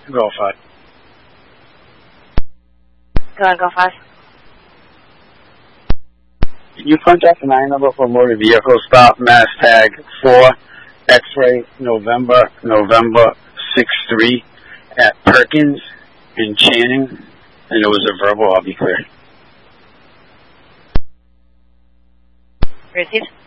Go 5. Go on, go 5. Can you contact the 9 number for motor vehicle stop, mass tag 4, X-ray, November 6-3 at Perkins in Channing? And it was a verbal, I'll be clear. Received.